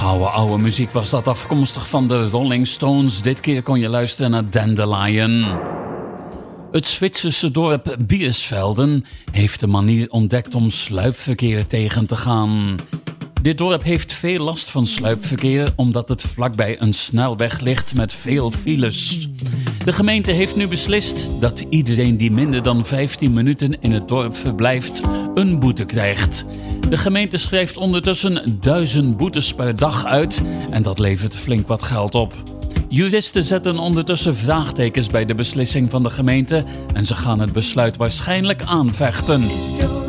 Gouden oude muziek was dat, afkomstig van de Rolling Stones. Dit keer kon je luisteren naar Dandelion. Het Zwitserse dorp Biersvelden heeft de manier ontdekt om sluipverkeer tegen te gaan. Dit dorp heeft veel last van sluipverkeer omdat het vlakbij een snelweg ligt met veel files. De gemeente heeft nu beslist dat iedereen die minder dan 15 minuten in het dorp verblijft een boete krijgt. De gemeente schrijft ondertussen 1000 boetes per dag uit en dat levert flink wat geld op. Juristen zetten ondertussen vraagtekens bij de beslissing van de gemeente en ze gaan het besluit waarschijnlijk aanvechten.